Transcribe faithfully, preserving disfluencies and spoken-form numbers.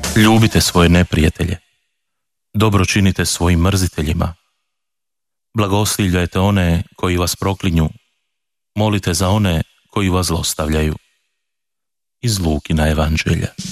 Ljubite svoje neprijatelje, dobro činite svojim mrziteljima, blagoslivljajte one koji vas proklinju, molite za one koji vas zlostavljaju. Iz Lukina evanđelja.